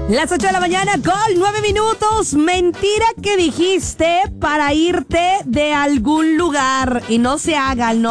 Las 8 de la mañana con 9 minutos. Mentira que dijiste para irte de algún lugar. Y no se hagan,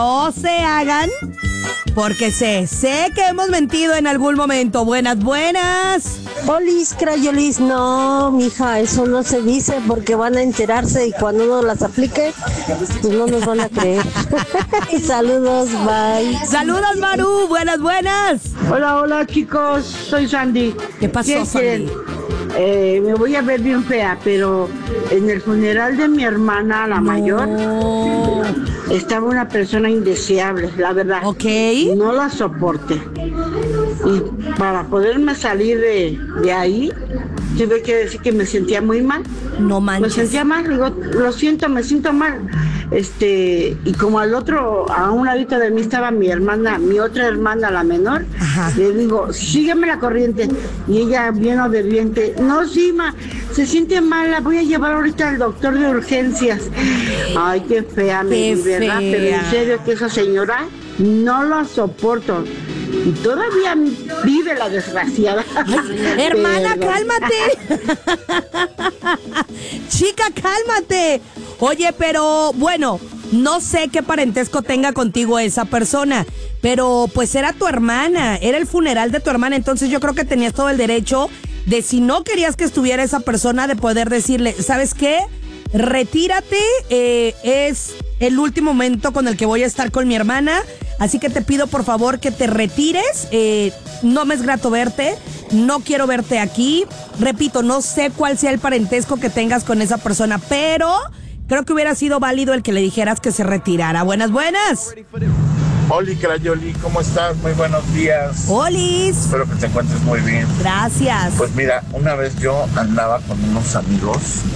porque sé que hemos mentido en algún momento. Buenas. Olis, crayolis, no, mija, eso no se dice porque van a enterarse y cuando uno las aplique, pues no nos van a creer. Saludos, bye. Saludos, Maru, buenas. Hola chicos, soy Sandy. ¿Qué pasó, Sandy? Me voy a ver bien fea, pero en el funeral de mi hermana, la mayor, estaba una persona indeseable, la verdad. Ok. No la soporté. Y para poderme salir de ahí, tuve que decir que me sentía muy mal. No manches. Me sentía mal, digo, lo siento, me siento mal. Y como a un ladito de mí estaba mi otra hermana, la menor. Ajá. Le digo, sígueme la corriente. Y ella, bien obediente, no, sí, se siente mal, la voy a llevar ahorita al doctor de urgencias. Ay, qué fea, ¿verdad? Pero en serio que esa señora no la soporto. Y todavía vive la desgraciada. Ay, hermana, cálmate. Chica, cálmate. Oye, pero bueno, no sé qué parentesco tenga contigo esa persona, pero pues era tu hermana, era el funeral de tu hermana, entonces yo creo que tenías todo el derecho de, si no querías que estuviera esa persona, de poder decirle, ¿sabes qué? Retírate, es el último momento con el que voy a estar con mi hermana, así que te pido por favor que te retires, no me es grato verte, no quiero verte aquí, repito, no sé cuál sea el parentesco que tengas con esa persona, pero creo que hubiera sido válido el que le dijeras que se retirara. Buenas. Oli, Crayoli, ¿cómo estás? Muy buenos días. Olis. Espero que te encuentres muy bien. Gracias. Pues mira, una vez yo andaba con unos amigos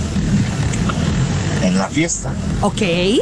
en la fiesta. Ok.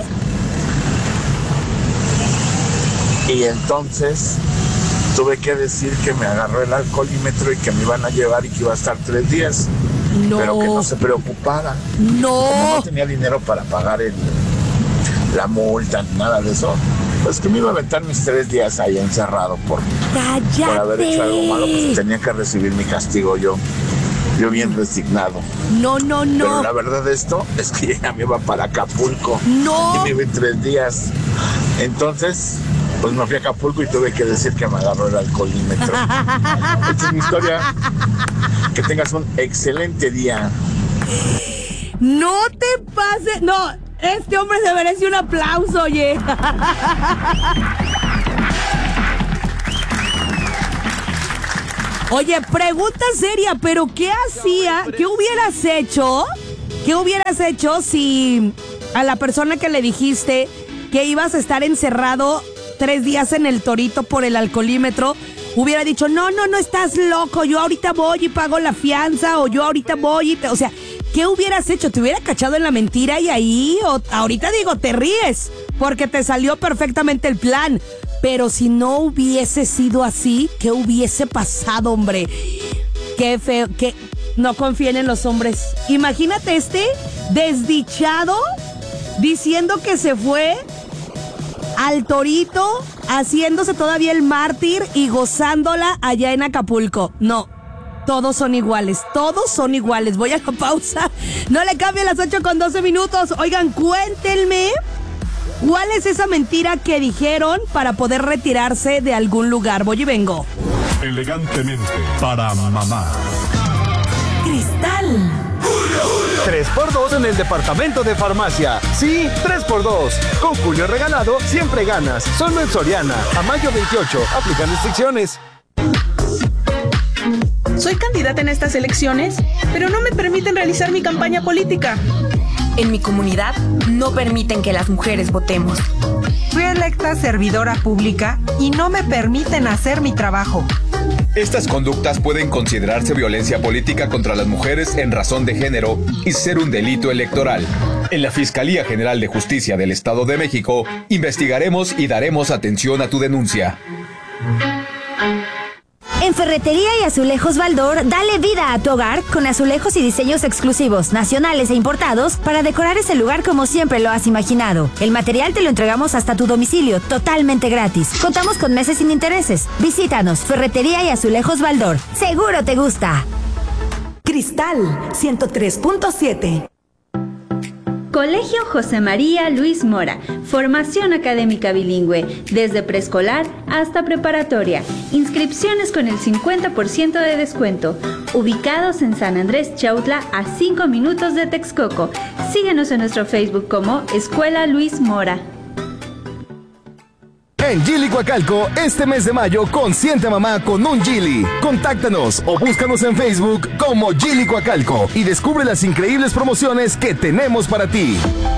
Y entonces tuve que decir que me agarró el alcoholímetro y que me iban a llevar y que iba a estar 3 días. No. Pero que no se preocupara. No. Como no tenía dinero para pagar la multa ni nada de eso, pues que me iba a aventar mis 3 días ahí encerrado por haber hecho algo malo, pues tenía que recibir mi castigo yo bien resignado. No. Pero la verdad de esto es que ya me iba para Acapulco. No. Y me iba en 3 días. Entonces, pues me fui a Acapulco y tuve que decir que me agarró el alcoholímetro. Esta es mi historia. Que tengas un excelente día. No te pases. No, este hombre se merece un aplauso, oye. Oye, pregunta seria, pero ¿qué hacía? ¿Qué hubieras hecho? ¿Qué hubieras hecho si a la persona que le dijiste que ibas a estar encerrado 3 días en el Torito por el alcoholímetro hubiera dicho, no, estás loco, yo ahorita voy y pago la fianza, o yo ahorita voy y o sea, ¿qué hubieras hecho? ¿Te hubiera cachado en la mentira y ahí? O ahorita digo, te ríes, porque te salió perfectamente el plan. Pero si no hubiese sido así, ¿qué hubiese pasado, hombre? Qué feo, que no confíen en los hombres. Imagínate desdichado diciendo que se fue al Torito, haciéndose todavía el mártir y gozándola allá en Acapulco. No, todos son iguales. Voy a la pausa. No le cambien, las 8:12. Oigan, cuéntenme, ¿cuál es esa mentira que dijeron para poder retirarse de algún lugar? Voy y vengo. Elegantemente para mamá. Cristal. 3x2 en el departamento de farmacia. Sí, 3x2. Con Julio regalado, siempre ganas. Solo en Soriana. A mayo 28. Aplican restricciones. Soy candidata en estas elecciones, pero no me permiten realizar mi campaña política. En mi comunidad no permiten que las mujeres votemos. Fui electa servidora pública y no me permiten hacer mi trabajo. Estas conductas pueden considerarse violencia política contra las mujeres en razón de género y ser un delito electoral. En la Fiscalía General de Justicia del Estado de México, investigaremos y daremos atención a tu denuncia. En Ferretería y Azulejos Baldor, dale vida a tu hogar con azulejos y diseños exclusivos, nacionales e importados para decorar ese lugar como siempre lo has imaginado. El material te lo entregamos hasta tu domicilio, totalmente gratis. Contamos con meses sin intereses. Visítanos, Ferretería y Azulejos Baldor. Seguro te gusta. Cristal 103.7. Colegio José María Luis Mora, formación académica bilingüe, desde preescolar hasta preparatoria, inscripciones con el 50% de descuento, ubicados en San Andrés Chautla a 5 minutos de Texcoco. Síguenos en nuestro Facebook como Escuela Luis Mora. En Geely Coacalco, este mes de mayo, consiente a mamá con un Geely. Contáctanos o búscanos en Facebook como Geely Coacalco y descubre las increíbles promociones que tenemos para ti.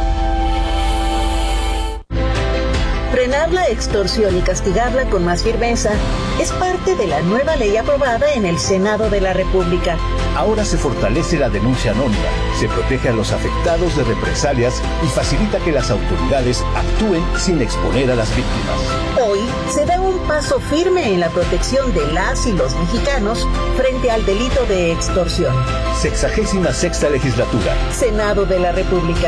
Frenar la extorsión y castigarla con más firmeza es parte de la nueva ley aprobada en el Senado de la República. Ahora se fortalece la denuncia anónima, se protege a los afectados de represalias y facilita que las autoridades actúen sin exponer a las víctimas. Hoy se da un paso firme en la protección de las y los mexicanos frente al delito de extorsión. 66ª Legislatura. Senado de la República.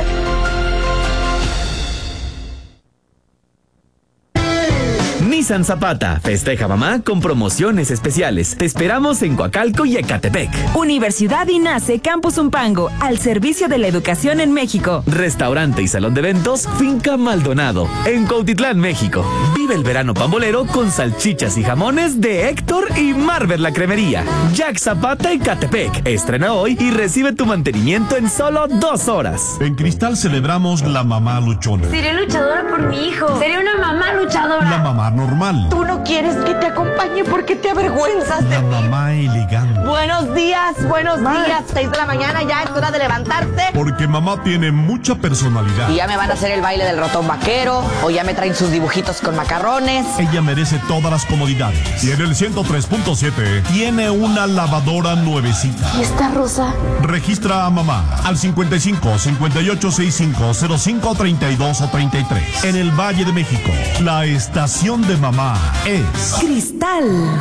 Nissan Zapata festeja mamá con promociones especiales. Te esperamos en Coacalco y Ecatepec. Universidad INACE Campus Umpango, al servicio de la educación en México. Restaurante y salón de eventos Finca Maldonado, en Cuautitlán, México. Vive el verano pambolero con salchichas y jamones de Héctor y Marvel la Cremería. Jack Zapata Ecatepec. Estrena hoy y recibe tu mantenimiento en solo 2 horas. En Cristal celebramos la mamá luchona. Seré luchadora por mi hijo. Seré una mamá luchadora. La mamá normal. Tú no quieres que te acompañe porque te avergüenzas de mí. La mamá elegante. Buenos días, 6 de la mañana, ya es hora de levantarse. Porque mamá tiene mucha personalidad. Y ya me van a hacer el baile del ratón vaquero, o ya me traen sus dibujitos con macarrones. Ella merece todas las comodidades. Y en el 103.7 tiene una lavadora nuevecita. ¿Y esta rosa? Registra a mamá al 55 58 65 05 32 o 33. En el Valle de México, la estación de mamá es Cristal.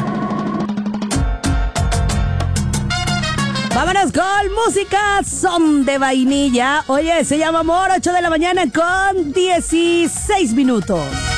Vámonos con música, son de vainilla. Oye, se llama Amor, 8 de la mañana con 16 minutos.